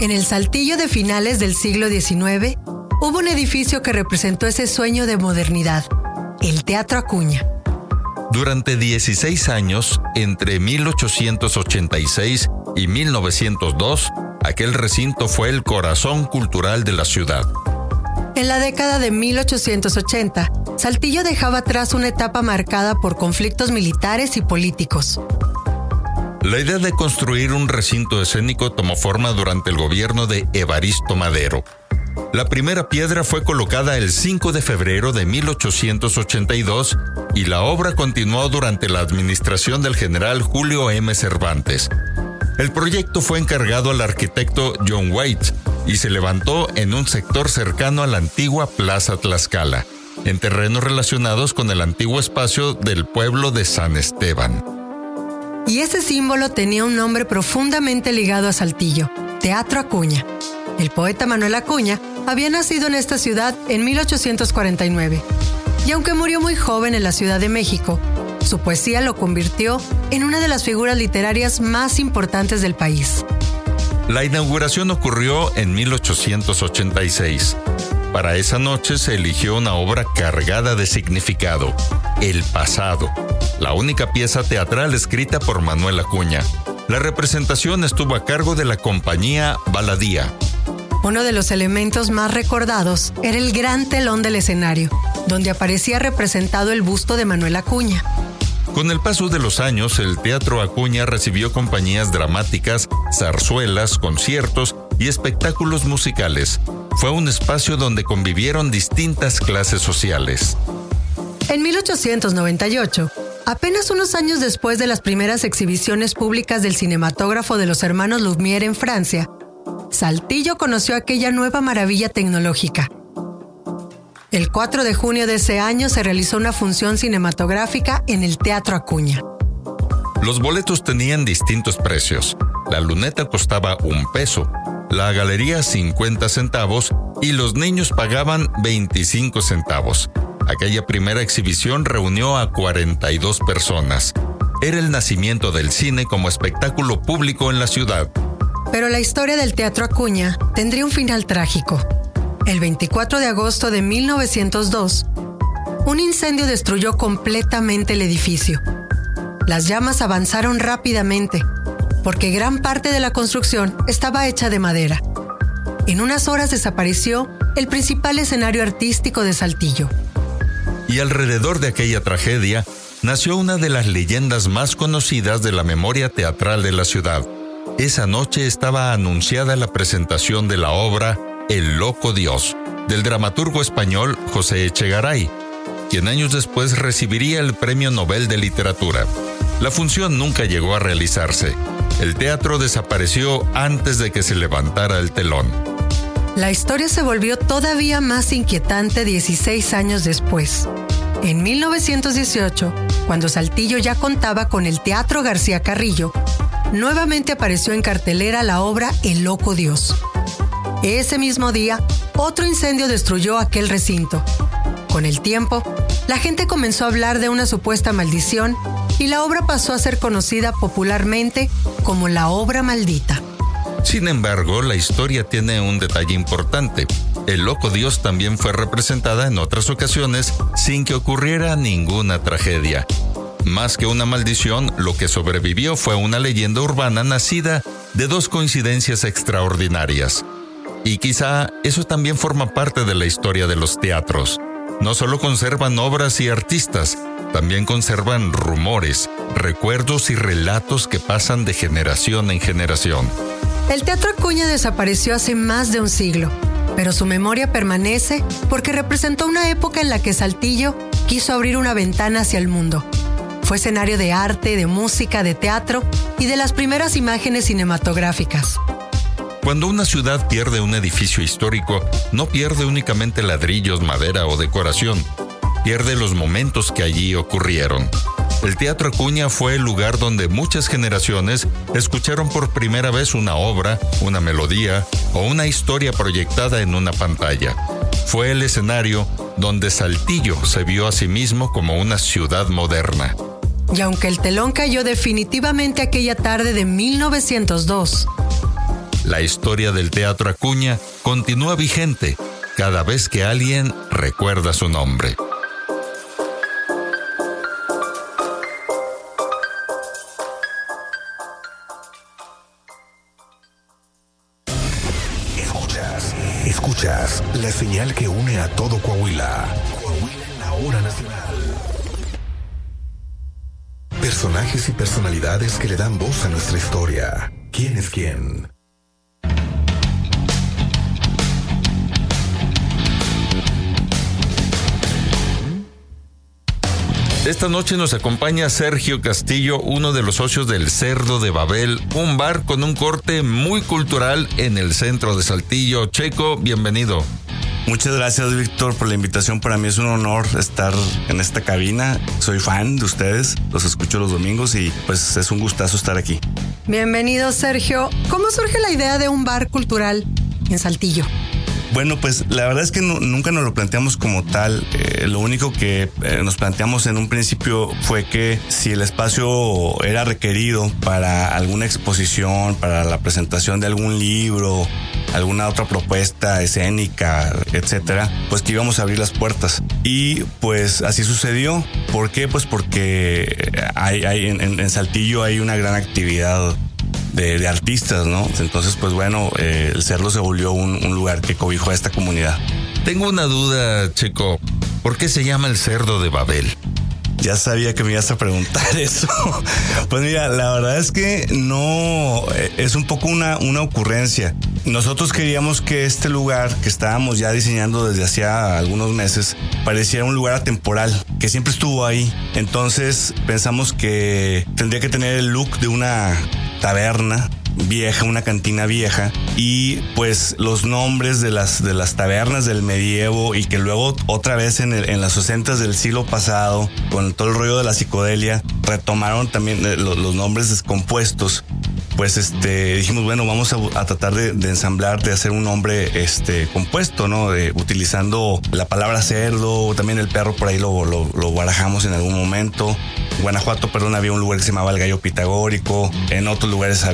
En el Saltillo de finales del siglo XIX, hubo un edificio que representó ese sueño de modernidad, el Teatro Acuña. Durante 16 años, entre 1886 y 1902, aquel recinto fue el corazón cultural de la ciudad. En la década de 1880, Saltillo dejaba atrás una etapa marcada por conflictos militares y políticos. La idea de construir un recinto escénico tomó forma durante el gobierno de Evaristo Madero. La primera piedra fue colocada el 5 de febrero de 1882 y la obra continuó durante la administración del general Julio M. Cervantes. El proyecto fue encargado al arquitecto John Waite y se levantó en un sector cercano a la antigua Plaza Tlaxcala, en terrenos relacionados con el antiguo espacio del pueblo de San Esteban. Y ese símbolo tenía un nombre profundamente ligado a Saltillo, Teatro Acuña. El poeta Manuel Acuña había nacido en esta ciudad en 1849, y aunque murió muy joven en la Ciudad de México, su poesía lo convirtió en una de las figuras literarias más importantes del país. La inauguración ocurrió en 1886. Para esa noche se eligió una obra cargada de significado, El Pasado, la única pieza teatral escrita por Manuel Acuña. La representación estuvo a cargo de la compañía Baladía. Uno de los elementos más recordados era el gran telón del escenario, donde aparecía representado el busto de Manuel Acuña. Con el paso de los años, el Teatro Acuña recibió compañías dramáticas, zarzuelas, conciertos y espectáculos musicales. Fue un espacio donde convivieron distintas clases sociales. En 1898, apenas unos años después de las primeras exhibiciones públicas del cinematógrafo de los hermanos Lumière en Francia, Saltillo conoció aquella nueva maravilla tecnológica. El 4 de junio de ese año se realizó una función cinematográfica en el Teatro Acuña. Los boletos tenían distintos precios. La luneta costaba $1, la galería 50 centavos y los niños pagaban 25 centavos. Aquella primera exhibición reunió a 42 personas. Era el nacimiento del cine como espectáculo público en la ciudad. Pero la historia del Teatro Acuña tendría un final trágico. El 24 de agosto de 1902, un incendio destruyó completamente el edificio. Las llamas avanzaron rápidamente, porque gran parte de la construcción estaba hecha de madera. En unas horas desapareció el principal escenario artístico de Saltillo. Y alrededor de aquella tragedia, nació una de las leyendas más conocidas de la memoria teatral de la ciudad. Esa noche estaba anunciada la presentación de la obra El Loco Dios, del dramaturgo español José Echegaray, quien años después recibiría el Premio Nobel de Literatura. La función nunca llegó a realizarse. El teatro desapareció antes de que se levantara el telón. La historia se volvió todavía más inquietante 16 años después. En 1918, cuando Saltillo ya contaba con el Teatro García Carrillo, nuevamente apareció en cartelera la obra El Loco Dios. Ese mismo día, otro incendio destruyó aquel recinto. Con el tiempo, la gente comenzó a hablar de una supuesta maldición y la obra pasó a ser conocida popularmente como la obra maldita. Sin embargo, la historia tiene un detalle importante. El Loco Dios también fue representada en otras ocasiones sin que ocurriera ninguna tragedia. Más que una maldición, lo que sobrevivió fue una leyenda urbana nacida de dos coincidencias extraordinarias. Y quizá eso también forma parte de la historia de los teatros. No solo conservan obras y artistas, también conservan rumores, recuerdos y relatos que pasan de generación en generación. El Teatro Acuña desapareció hace más de un siglo, pero su memoria permanece porque representó una época en la que Saltillo quiso abrir una ventana hacia el mundo. Fue escenario de arte, de música, de teatro y de las primeras imágenes cinematográficas. Cuando una ciudad pierde un edificio histórico, no pierde únicamente ladrillos, madera o decoración, pierde los momentos que allí ocurrieron. El Teatro Acuña fue el lugar donde muchas generaciones escucharon por primera vez una obra, una melodía o una historia proyectada en una pantalla. Fue el escenario donde Saltillo se vio a sí mismo como una ciudad moderna. Y aunque el telón cayó definitivamente aquella tarde de 1902, La historia del Teatro Acuña continúa vigente cada vez que alguien recuerda su nombre. Escuchas la señal que une a todo Coahuila. Coahuila en la hora nacional. Personajes y personalidades que le dan voz a nuestra historia. ¿Quién es quién? Esta noche nos acompaña Sergio Castillo, uno de los socios del Cerdo de Babel, un bar con un corte muy cultural en el centro de Saltillo. Checo, bienvenido. Muchas gracias, Víctor, por la invitación. Para mí es un honor estar en esta cabina. Soy fan de ustedes, los escucho los domingos y pues es un gustazo estar aquí. Bienvenido, Sergio. ¿Cómo surge la idea de un bar cultural en Saltillo? Bueno, pues la verdad es que nunca nos lo planteamos como tal. Lo único que nos planteamos en un principio fue que si el espacio era requerido para alguna exposición, para la presentación de algún libro, alguna otra propuesta escénica, etcétera, pues que íbamos a abrir las puertas. Y pues así sucedió. ¿Por qué? Pues porque en Saltillo hay una gran actividad de artistas, ¿no? Entonces, pues bueno, el Cerdo se volvió un lugar que cobijó a esta comunidad. Tengo una duda, Checo. ¿Por qué se llama el Cerdo de Babel? Ya sabía que me ibas a preguntar eso. Pues mira, la verdad es que no, es un poco una ocurrencia. Nosotros queríamos que este lugar que estábamos ya diseñando desde hacía algunos meses pareciera un lugar atemporal, que siempre estuvo ahí. Entonces pensamos que tendría que tener el look de una taberna vieja, una cantina vieja, y pues los nombres de las tabernas del medievo, y que luego otra vez en las 60s del siglo pasado, con todo el rollo de la psicodelia, retomaron también los nombres descompuestos. Pues dijimos, bueno, vamos a tratar de ensamblar, de hacer un nombre compuesto, ¿no? Utilizando la palabra cerdo, también el perro por ahí lo barajamos en algún momento. En Guanajuato, había un lugar que se llamaba el Gallo Pitagórico. En otros lugares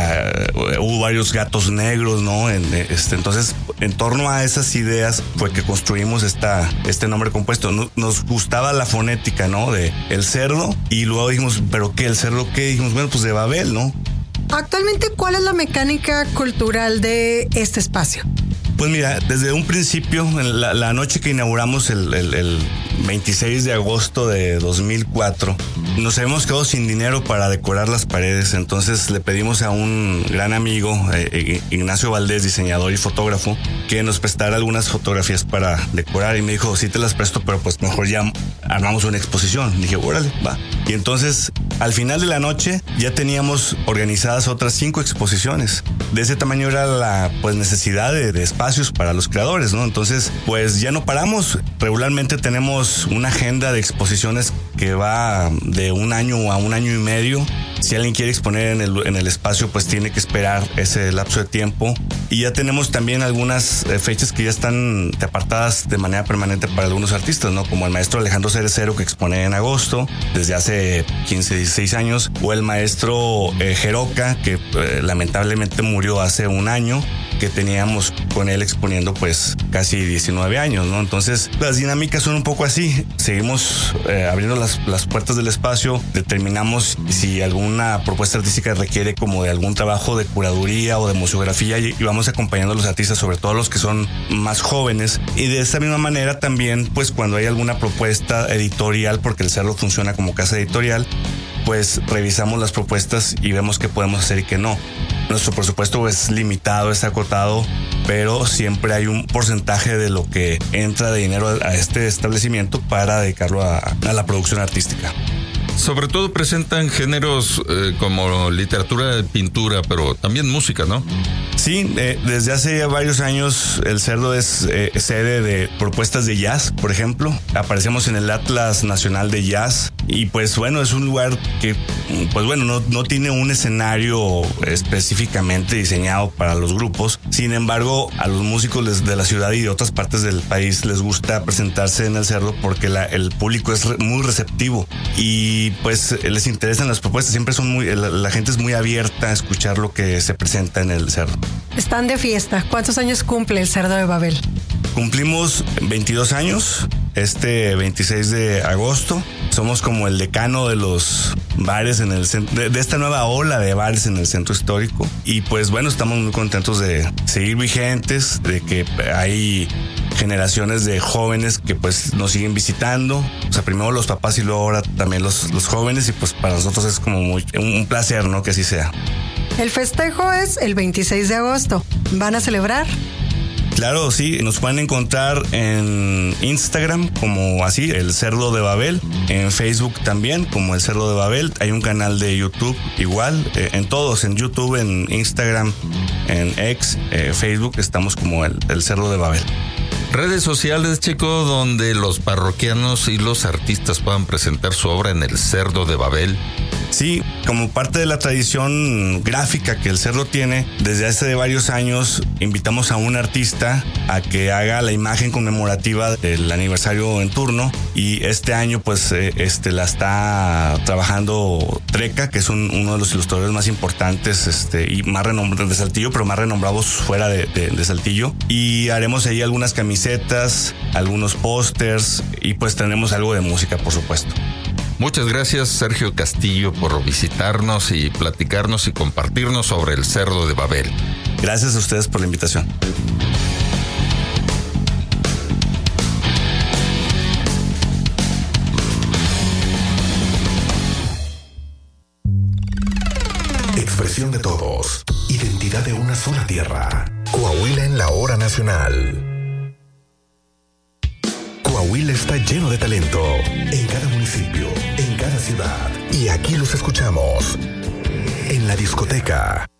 hubo varios gatos negros, ¿no? Entonces, en torno a esas ideas fue que construimos este nombre compuesto. Nos gustaba la fonética, ¿no? De el cerdo, y luego dijimos, ¿pero qué? ¿El cerdo qué? Dijimos, bueno, pues de Babel, ¿no? Actualmente, ¿cuál es la mecánica cultural de este espacio? Pues mira, desde un principio, la noche que inauguramos el 26 de agosto de 2004, nos habíamos quedado sin dinero para decorar las paredes. Entonces le pedimos a un gran amigo, Ignacio Valdés, diseñador y fotógrafo, que nos prestara algunas fotografías para decorar. Y me dijo, sí te las presto, pero pues mejor ya armamos una exposición. Dije, órale, va. Y entonces, al final de la noche, ya teníamos organizadas otras 5 exposiciones. De ese tamaño era la necesidad de espacios para los creadores, ¿no? Entonces, pues ya no paramos. Regularmente tenemos una agenda de exposiciones que va de un año a un año y medio. Si alguien quiere exponer en el espacio, pues tiene que esperar ese lapso de tiempo. Y ya tenemos también algunas fechas que ya están apartadas de manera permanente para algunos artistas, ¿no? Como el maestro Alejandro Cerecero, que expone en agosto, desde hace 15, 16 años. O el maestro Jeroca, que lamentablemente murió hace un año, que teníamos con él exponiendo pues casi 19 años, ¿no? Entonces las dinámicas son un poco así. Seguimos abriendo las puertas del espacio, determinamos si alguna propuesta artística requiere como de algún trabajo de curaduría o de museografía, y vamos acompañando a los artistas, sobre todo los que son más jóvenes. Y de esa misma manera también, pues cuando hay alguna propuesta editorial, porque el Cerdo funciona como casa editorial, pues revisamos las propuestas y vemos qué podemos hacer y qué no. Nuestro presupuesto es limitado, es acotado, pero siempre hay un porcentaje de lo que entra de dinero a este establecimiento para dedicarlo a la producción artística. Sobre todo presentan géneros como literatura, pintura, pero también música, ¿no? Sí, desde hace varios años el Cerdo es sede de propuestas de jazz, por ejemplo. Aparecemos en el Atlas Nacional de Jazz. Y pues bueno, es un lugar que pues bueno, no tiene un escenario específicamente diseñado para los grupos. Sin embargo, a los músicos de la ciudad y de otras partes del país les gusta presentarse en el Cerdo porque el público es muy receptivo y pues les interesan las propuestas. Siempre la gente es muy abierta a escuchar lo que se presenta en el Cerdo. Están de fiesta. ¿Cuántos años cumple el Cerdo de Babel? Cumplimos 22 años este 26 de agosto. Somos como el decano de los bares en el centro, de esta nueva ola de bares en el centro histórico. Y pues bueno, estamos muy contentos de seguir vigentes, de que hay generaciones de jóvenes que pues nos siguen visitando. O sea, primero los papás y luego ahora también los jóvenes, y pues para nosotros es como un placer, ¿no? Que así sea. El festejo es el 26 de agosto. ¿Van a celebrar? Claro, sí, nos pueden encontrar en Instagram como así, el Cerdo de Babel, en Facebook también como el Cerdo de Babel, hay un canal de YouTube igual, en todos, en YouTube, en Instagram, en X, Facebook, estamos como el Cerdo de Babel. Redes sociales, chico, donde los parroquianos y los artistas puedan presentar su obra en el Cerdo de Babel. Sí, como parte de la tradición gráfica que el Cerdo tiene, desde hace varios años invitamos a un artista a que haga la imagen conmemorativa del aniversario en turno, y este año pues la está trabajando Treca, que es uno de los ilustradores más importantes y más renombrados de Saltillo, pero más renombrados fuera de Saltillo, y haremos ahí algunas camisetas, algunos pósters, y pues tenemos algo de música, por supuesto. Muchas gracias, Sergio Castillo, por visitarnos y platicarnos y compartirnos sobre el Cerdo de Babel. Gracias a ustedes por la invitación. Expresión de todos. Identidad de una sola tierra. Coahuila en la hora nacional. Coahuila está lleno de talento, en cada municipio, en cada ciudad. Y aquí los escuchamos, en la discoteca.